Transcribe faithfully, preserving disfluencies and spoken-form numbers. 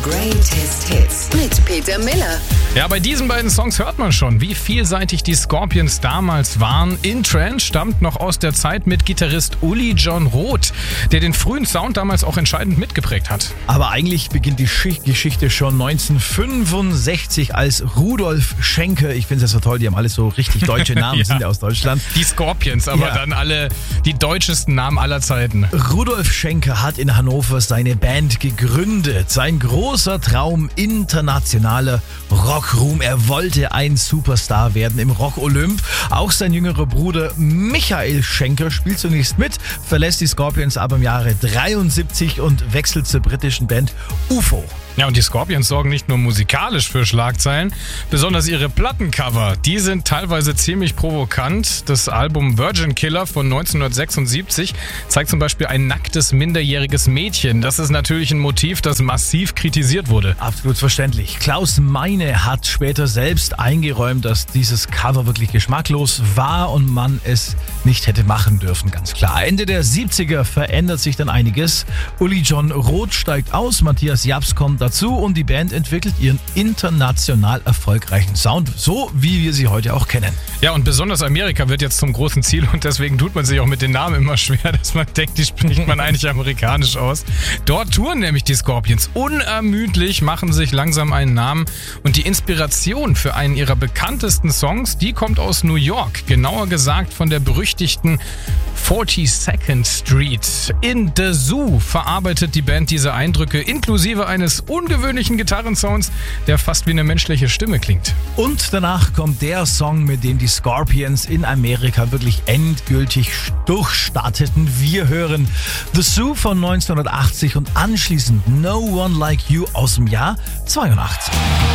Greatest Hits mit Peter Miller. Ja, bei diesen beiden Songs hört man schon, wie vielseitig die Scorpions damals waren. In Trance stammt noch aus der Zeit mit Gitarrist Uli Jon Roth, der den frühen Sound damals auch entscheidend mitgeprägt hat. Aber eigentlich beginnt die Geschichte schon neunzehnhundertfünfundsechzig als Rudolf Schenker. Ich finde es ja so toll, die haben alle so richtig deutsche Namen, ja. sind ja aus Deutschland. Die Scorpions, aber Ja. dann alle die deutschesten Namen aller Zeiten. Rudolf Schenker hat in Hannover seine Band gegründet. Sein großer Traum, internationaler Rockruhm. Er wollte ein Superstar werden im Rock-Olymp. Auch sein jüngerer Bruder Michael Schenker spielt zunächst mit, verlässt die Scorpions aber im Jahre dreiundsiebzig und wechselt zur britischen Band U F O. Ja, und die Scorpions sorgen nicht nur musikalisch für Schlagzeilen, besonders ihre Plattencover, die sind teilweise ziemlich provokant. Das Album Virgin Killer von neunzehnhundertsechsundsiebzig zeigt zum Beispiel ein nacktes, minderjähriges Mädchen. Das ist natürlich ein Motiv, das massiv kritisiert wurde. Absolut verständlich. Klaus Meine hat später selbst eingeräumt, dass dieses Cover wirklich geschmacklos war und man es nicht hätte machen dürfen, ganz klar. Ende der siebziger verändert sich dann einiges. Uli Jon Roth steigt aus, Matthias Japs kommt dazu und die Band entwickelt ihren international erfolgreichen Sound, so wie wir sie heute auch kennen. Ja, und besonders Amerika wird jetzt zum großen Ziel und deswegen tut man sich auch mit den Namen immer schwer, dass man denkt, die spricht man eigentlich amerikanisch aus. Dort touren nämlich die Scorpions unermüdlich, machen sich langsam einen Namen und die Inspiration für einen ihrer bekanntesten Songs, die kommt aus New York, genauer gesagt von der berüchtigten forty-second Street. In The Zoo verarbeitet die Band diese Eindrücke inklusive eines ungewöhnlichen Gitarrensounds, der fast wie eine menschliche Stimme klingt. Und danach kommt der Song, mit dem die Scorpions in Amerika wirklich endgültig durchstarteten. Wir hören The Zoo von neunzehnhundertachtzig und anschließend No One Like You aus dem Jahr zweiundachtzig.